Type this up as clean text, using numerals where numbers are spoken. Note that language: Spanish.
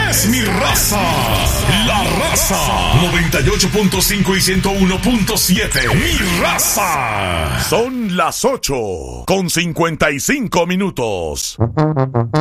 es mi raza. La Raza 98.5 y 101.7. Mi raza. Son las 8:55.